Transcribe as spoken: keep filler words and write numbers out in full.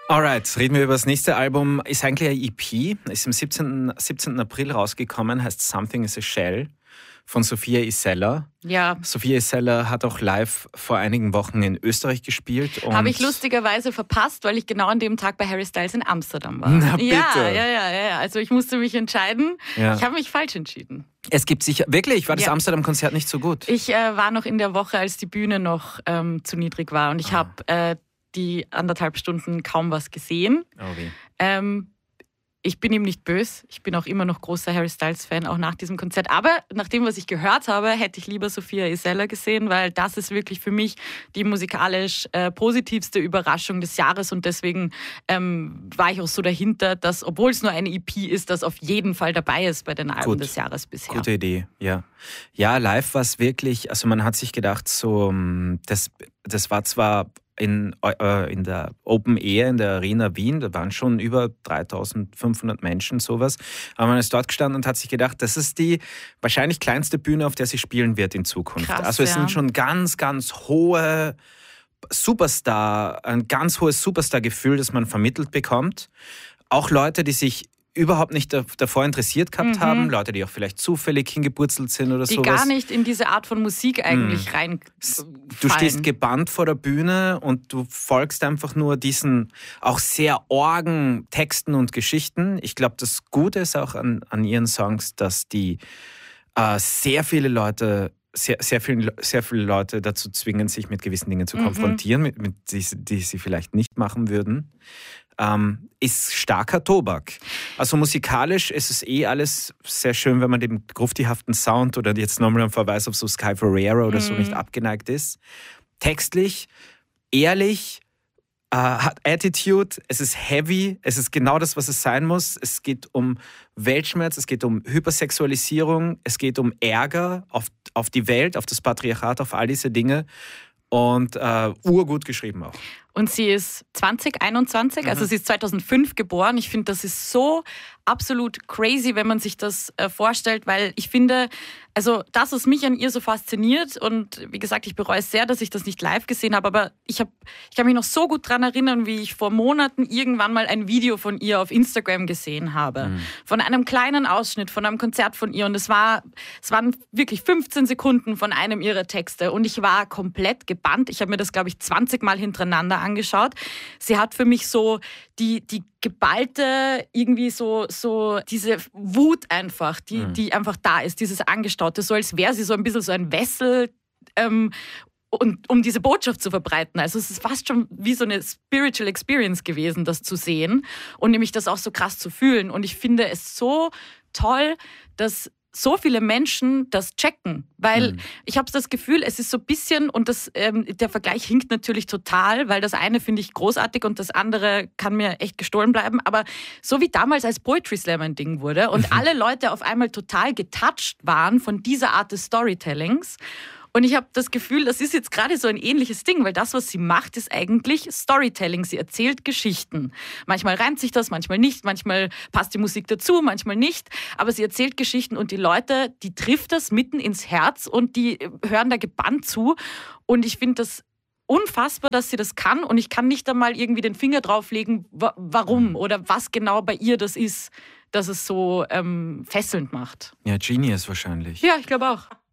Alright, reden wir über das nächste Album. Ist eigentlich ein E P, ist am siebzehnten siebzehnten April rausgekommen, heißt Something is a Shell von Sophia Isella. Ja. Sophia Isella hat auch live vor einigen Wochen in Österreich gespielt. Habe ich lustigerweise verpasst, weil ich genau an dem Tag bei Harry Styles in Amsterdam war. Na bitte. Ja, ja, ja, ja. Also ich musste mich entscheiden. Ja. Ich habe mich falsch entschieden. Es gibt sicher, wirklich, war das Ja. Amsterdam-Konzert nicht so gut? Ich äh, war noch in der Woche, als die Bühne noch ähm, zu niedrig war und ich Ah. habe äh, die anderthalb Stunden kaum was gesehen. Oh, wie. Ähm, ich bin ihm nicht böse. Ich bin auch immer noch großer Harry Styles-Fan, auch nach diesem Konzert. Aber nach dem, was ich gehört habe, hätte ich lieber Sophia Isella gesehen, weil das ist wirklich für mich die musikalisch äh, positivste Überraschung des Jahres. Und deswegen ähm, war ich auch so dahinter, dass, obwohl es nur eine E P ist, das auf jeden Fall dabei ist bei den Alben Gut. des Jahres bisher. Gute Idee, ja. Ja, live war es wirklich, also man hat sich gedacht, so, das, das war zwar in, äh, in der Open Air in der Arena Wien, da waren schon über dreitausendfünfhundert Menschen, sowas, aber man ist dort gestanden und hat sich gedacht, das ist die wahrscheinlich kleinste Bühne, auf der sie spielen wird in Zukunft. Krass, also es ja. sind schon ganz, ganz hohe Superstar, ein ganz hohes Superstar-Gefühl, das man vermittelt bekommt. Auch Leute, die sich überhaupt nicht davor interessiert gehabt Mhm. haben, Leute, die auch vielleicht zufällig hingepurzelt sind oder Die sowas. gar nicht in diese Art von Musik eigentlich Mhm. rein. Du stehst gebannt vor der Bühne und du folgst einfach nur diesen auch sehr orgen Texten und Geschichten. Ich glaube, das Gute ist auch an, an ihren Songs, dass die äh, sehr viele Leute Sehr, sehr, viele, sehr viele Leute dazu zwingen, sich mit gewissen Dingen zu Mhm. konfrontieren, mit, mit die, die sie vielleicht nicht machen würden. Ähm, ist starker Tobak. Also musikalisch ist es eh alles sehr schön, wenn man dem grufti-haften Sound oder jetzt nochmal ein Verweis auf so Sky Ferreira oder so Mhm. nicht abgeneigt ist. Textlich, ehrlich, äh, hat Attitude, es ist heavy, es ist genau das, was es sein muss. Es geht um Weltschmerz, es geht um Hypersexualisierung, es geht um Ärger auf, auf die Welt, auf das Patriarchat, auf all diese Dinge. Und äh, urgut geschrieben auch. Und sie ist zwanzig einundzwanzig, also Mhm. sie ist zweitausendfünf geboren. Ich finde, das ist so absolut crazy, wenn man sich das äh, vorstellt, weil ich finde, also das, was mich an ihr so fasziniert und wie gesagt, ich bereue es sehr, dass ich das nicht live gesehen habe, aber ich, hab, ich kann mich noch so gut daran erinnern, wie ich vor Monaten irgendwann mal ein Video von ihr auf Instagram gesehen habe. Mhm. Von einem kleinen Ausschnitt, von einem Konzert von ihr und es, war, es waren wirklich fünfzehn Sekunden von einem ihrer Texte und ich war komplett gebannt. Ich habe mir das, glaube ich, zwanzig Mal hintereinander angeschaut. Sie hat für mich so die, die geballte, irgendwie so, so diese Wut einfach, die, Mhm. die einfach da ist, dieses Angestaute, so als wäre sie so ein bisschen so ein Wessel, ähm, und, um diese Botschaft zu verbreiten. Also es ist fast schon wie so eine Spiritual Experience gewesen, das zu sehen und nämlich das auch so krass zu fühlen. Und ich finde es so toll, dass so viele Menschen das checken, weil Mhm. ich habe das Gefühl, es ist so ein bisschen, und das, ähm, der Vergleich hinkt natürlich total, weil das eine finde ich großartig und das andere kann mir echt gestohlen bleiben, aber so wie damals als Poetry Slam ein Ding wurde und alle Leute auf einmal total getouched waren von dieser Art des Storytellings. Und ich habe das Gefühl, das ist jetzt gerade so ein ähnliches Ding, weil das, was sie macht, ist eigentlich Storytelling. Sie erzählt Geschichten. Manchmal reimt sich das, manchmal nicht, manchmal passt die Musik dazu, manchmal nicht. Aber sie erzählt Geschichten und die Leute, die trifft das mitten ins Herz und die hören da gebannt zu. Und ich finde das unfassbar, dass sie das kann. Und ich kann nicht einmal irgendwie den Finger drauflegen, wa- warum oder was genau bei ihr das ist, dass es so ähm, fesselnd macht. Ja, Genius wahrscheinlich. Ja, ich glaube auch.